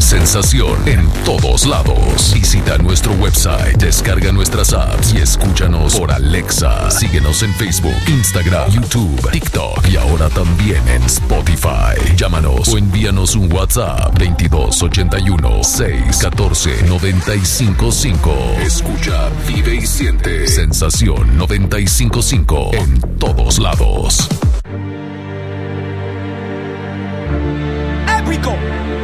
sensación en todos lados. Visita nuestro website, descarga nuestras apps y escúchanos por Alexa. Síguenos en Facebook, Instagram, YouTube, TikTok y ahora también en Spotify. Llámanos o envíanos un WhatsApp 2281 614 955. Escucha, vive y siente Sensación 955 en todos lados. Épico.